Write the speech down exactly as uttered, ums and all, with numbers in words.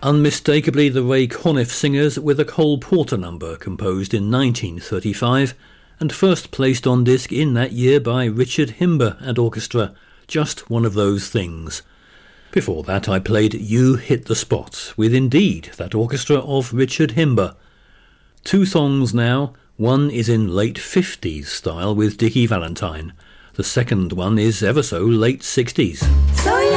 Unmistakably the Ray Conniff Singers with a Cole Porter number composed in nineteen thirty-five and first placed on disc in that year by Richard Himber and Orchestra, Just One of Those Things. Before that I played You Hit the Spot with Indeed, that orchestra of Richard Himber. Two songs now. One is in late fifties style with Dickie Valentine. The second one is ever so late sixties. So